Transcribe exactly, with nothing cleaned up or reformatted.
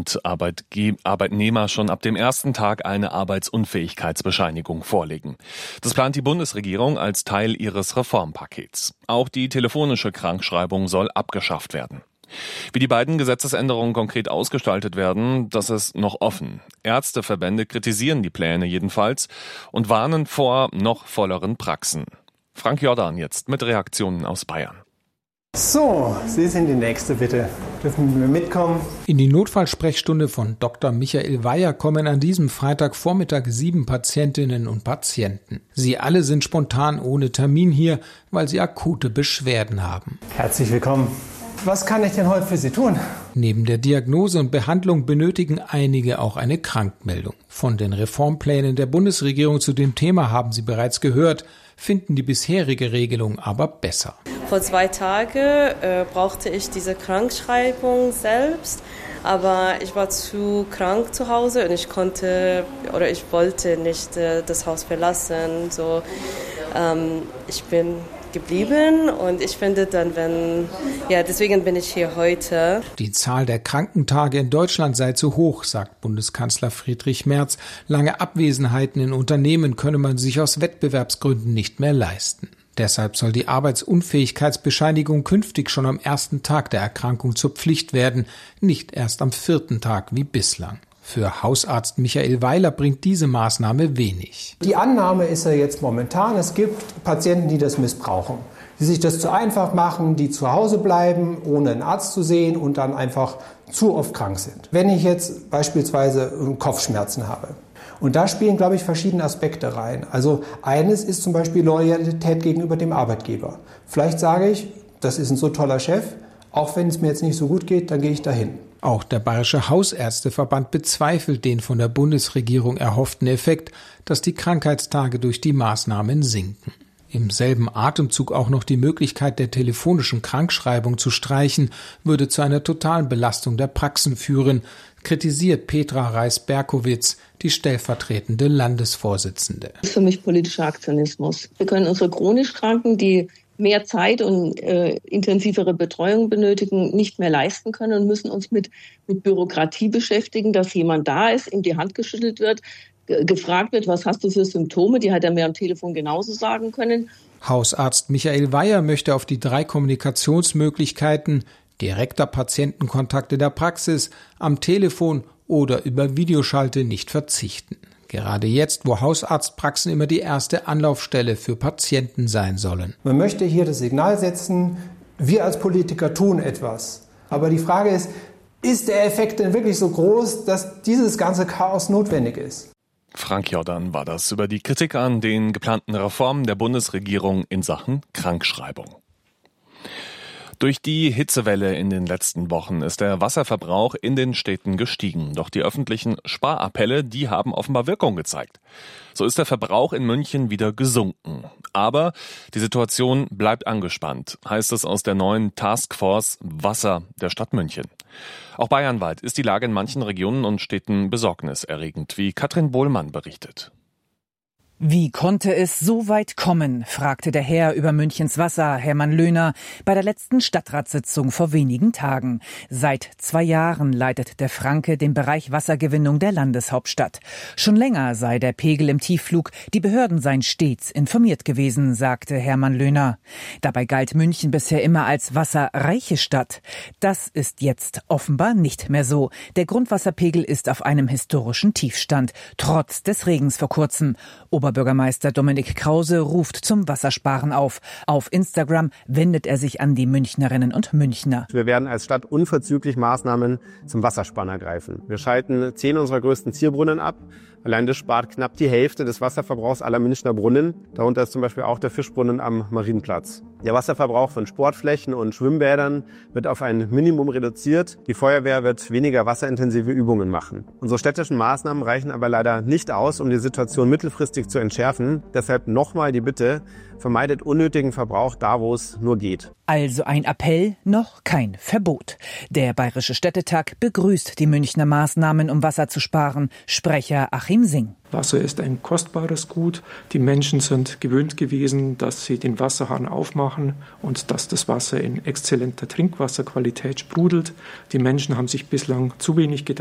und Arbeitge- Arbeitnehmer schon ab dem ersten Tag eine Arbeitsunfähigkeitsbescheinigung vorlegen. Das plant die Bundesregierung als Teil ihres Reformpakets. Auch die telefonische Krankschreibung soll abgeschafft werden. Wie die beiden Gesetzesänderungen konkret ausgestaltet werden, das ist noch offen. Ärzteverbände kritisieren die Pläne jedenfalls und warnen vor noch volleren Praxen. Frank Jordan jetzt mit Reaktionen aus Bayern. So, Sie sind die Nächste, bitte. Dürfen wir mitkommen? In die Notfallsprechstunde von Doktor Michael Weyer kommen an diesem Freitagvormittag sieben Patientinnen und Patienten. Sie alle sind spontan ohne Termin hier, weil sie akute Beschwerden haben. Herzlich willkommen. Was kann ich denn heute für Sie tun? Neben der Diagnose und Behandlung benötigen einige auch eine Krankmeldung. Von den Reformplänen der Bundesregierung zu dem Thema haben Sie bereits gehört, finden die bisherige Regelung aber besser. Vor zwei Tagen äh, brauchte ich diese Krankschreibung selbst, aber ich war zu krank zu Hause und ich konnte oder ich wollte nicht äh, das Haus verlassen. So, ähm, ich bin geblieben und ich finde dann, wenn, ja, deswegen bin ich hier heute. Die Zahl der Krankentage in Deutschland sei zu hoch, sagt Bundeskanzler Friedrich Merz. Lange Abwesenheiten in Unternehmen könne man sich aus Wettbewerbsgründen nicht mehr leisten. Deshalb soll die Arbeitsunfähigkeitsbescheinigung künftig schon am ersten Tag der Erkrankung zur Pflicht werden, nicht erst am vierten Tag wie bislang. Für Hausarzt Michael Weiler bringt diese Maßnahme wenig. Die Annahme ist ja jetzt momentan, es gibt Patienten, die das missbrauchen, die sich das zu einfach machen, die zu Hause bleiben, ohne einen Arzt zu sehen und dann einfach zu oft krank sind. Wenn ich jetzt beispielsweise Kopfschmerzen habe, und da spielen, glaube ich, verschiedene Aspekte rein. Also eines ist zum Beispiel Loyalität gegenüber dem Arbeitgeber. Vielleicht sage ich, das ist ein so toller Chef, auch wenn es mir jetzt nicht so gut geht, dann gehe ich dahin. Auch der Bayerische Hausärzteverband bezweifelt den von der Bundesregierung erhofften Effekt, dass die Krankheitstage durch die Maßnahmen sinken. Im selben Atemzug auch noch die Möglichkeit der telefonischen Krankschreibung zu streichen, würde zu einer totalen Belastung der Praxen führen, kritisiert Petra Reis-Berkowitz, die stellvertretende Landesvorsitzende. Das ist für mich politischer Aktionismus. Wir können unsere chronisch Kranken, die mehr Zeit und äh, intensivere Betreuung benötigen, nicht mehr leisten können und müssen uns mit, mit Bürokratie beschäftigen, dass jemand da ist, ihm die Hand geschüttelt wird, g- gefragt wird, was hast du für Symptome, die hat er mir am Telefon genauso sagen können. Hausarzt Michael Weyer möchte auf die drei Kommunikationsmöglichkeiten direkter Patientenkontakt in der Praxis, am Telefon oder über Videoschalte nicht verzichten. Gerade jetzt, wo Hausarztpraxen immer die erste Anlaufstelle für Patienten sein sollen. Man möchte hier das Signal setzen, wir als Politiker tun etwas. Aber die Frage ist, ist der Effekt denn wirklich so groß, dass dieses ganze Chaos notwendig ist? Frank Jordan war das über die Kritik an den geplanten Reformen der Bundesregierung in Sachen Krankschreibung. Durch die Hitzewelle in den letzten Wochen ist der Wasserverbrauch in den Städten gestiegen. Doch die öffentlichen Sparappelle, die haben offenbar Wirkung gezeigt. So ist der Verbrauch in München wieder gesunken. Aber die Situation bleibt angespannt, heißt es aus der neuen Taskforce Wasser der Stadt München. Auch bayernweit ist die Lage in manchen Regionen und Städten besorgniserregend, wie Katrin Bohlmann berichtet. Wie konnte es so weit kommen, fragte der Herr über Münchens Wasser, Hermann Löhner, bei der letzten Stadtratssitzung vor wenigen Tagen. Seit zwei Jahren leitet der Franke den Bereich Wassergewinnung der Landeshauptstadt. Schon länger sei der Pegel im Tiefflug, die Behörden seien stets informiert gewesen, sagte Hermann Löhner. Dabei galt München bisher immer als wasserreiche Stadt. Das ist jetzt offenbar nicht mehr so. Der Grundwasserpegel ist auf einem historischen Tiefstand, trotz des Regens vor kurzem. Oberbürgermeister Dominik Krause ruft zum Wassersparen auf. Auf Instagram wendet er sich an die Münchnerinnen und Münchner. Wir werden als Stadt unverzüglich Maßnahmen zum Wassersparen ergreifen. Wir schalten zehn unserer größten Zierbrunnen ab. Allein das spart knapp die Hälfte des Wasserverbrauchs aller Münchner Brunnen. Darunter ist zum Beispiel auch der Fischbrunnen am Marienplatz. Der Wasserverbrauch von Sportflächen und Schwimmbädern wird auf ein Minimum reduziert. Die Feuerwehr wird weniger wasserintensive Übungen machen. Unsere städtischen Maßnahmen reichen aber leider nicht aus, um die Situation mittelfristig zu entschärfen. Deshalb nochmal die Bitte, vermeidet unnötigen Verbrauch da, wo es nur geht. Also ein Appell, noch kein Verbot. Der Bayerische Städtetag begrüßt die Münchner Maßnahmen, um Wasser zu sparen. Sprecher Achim Sing. Wasser ist ein kostbares Gut. Die Menschen sind gewöhnt gewesen, dass sie den Wasserhahn aufmachen und dass das Wasser in exzellenter Trinkwasserqualität sprudelt. Die Menschen haben sich bislang zu wenig Gedanken